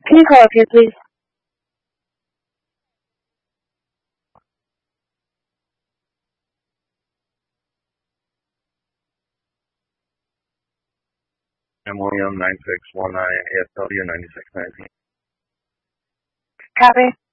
Can you call up here, please? I'm William 9619 ASW 9619. Copy.